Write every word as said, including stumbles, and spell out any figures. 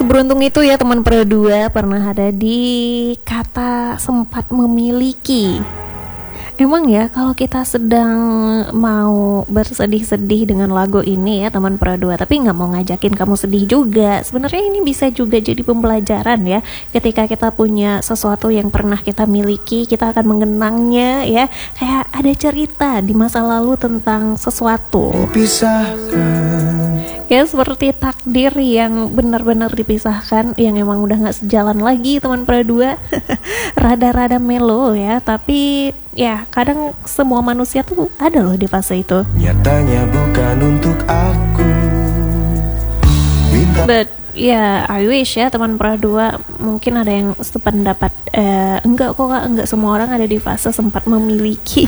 seberuntung itu ya teman berdua pernah ada di kata sempat memiliki. Emang ya kalau kita sedang mau bersedih-sedih dengan lagu ini ya teman berdua, tapi nggak mau ngajakin kamu sedih juga. Sebenarnya ini bisa juga jadi pembelajaran ya. Ketika kita punya sesuatu yang pernah kita miliki, kita akan mengenangnya ya. Kayak ada cerita di masa lalu tentang sesuatu. Ya seperti takdir yang benar-benar dipisahkan, yang emang udah gak sejalan lagi teman berdua. Rada-rada melo ya, tapi ya kadang semua manusia tuh ada loh di fase itu. Nyatanya bukan untuk aku. But ya I wish ya teman berdua mungkin ada yang sependapat. eh, Enggak kok kak, enggak semua orang ada di fase sempat memiliki.